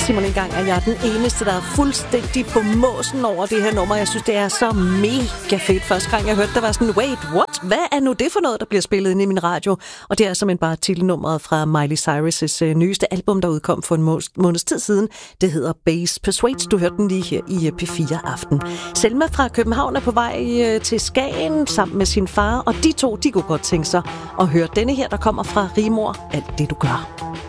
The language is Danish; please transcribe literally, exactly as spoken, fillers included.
Simon, engang er jeg den eneste, der er fuldstændig på måsen over det her nummer. Jeg synes, det er så mega fedt. Første gang, jeg hørte det, var sådan, wait, what? Hvad er nu det for noget, der bliver spillet inde i min radio? Og det er simpelthen bare titelnummeret fra Miley Cyrus' øh, nyeste album, der udkom for en må- måneds tid siden. Det hedder Bass Persuades. Du hørte den lige her i P fire Aften. Selma fra København er på vej øh, til Skagen sammen med sin far, og de to, de kunne godt tænke sig at høre denne her, der kommer fra Rigmor, Alt det du gør.